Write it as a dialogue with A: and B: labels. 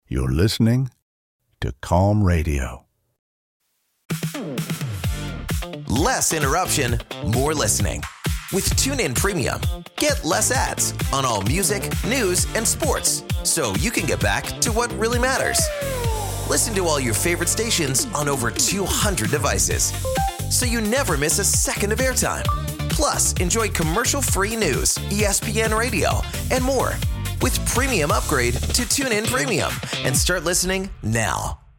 A: You're listening to Calm Radio.
B: Less interruption, more listening. With TuneIn Premium, get less ads on all music, news, and sports, so you can get back to what really matters. Listen to all your favorite stations on over 200 devices, so you never miss a second of airtime. Plus, enjoy commercial-free news, ESPN Radio, and more. With Premium, upgrade to TuneIn Premium and start listening now.